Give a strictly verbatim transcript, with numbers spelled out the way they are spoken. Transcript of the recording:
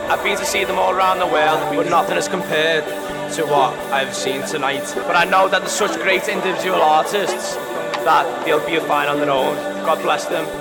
I've been to see them all around the world, but nothing is compared to what I've seen tonight. But I know that they're such great individual artists that they'll be fine on their own. God bless them.